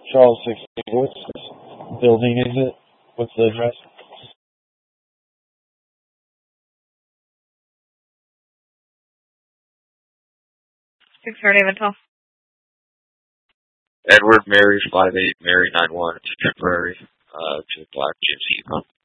Charles 16. What's building is it? What's the address? 600 Aventall. Edward Mary 58 Mary 91 temporary to Black Gypsy.